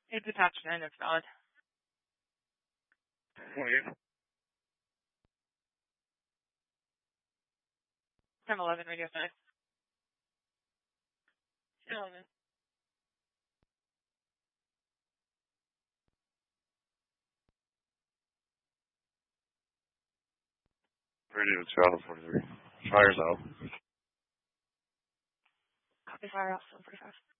It's attached and it's valid. 10-11 radio 5. 11. Radio channel 43. Fire's out. Copy fire off 45.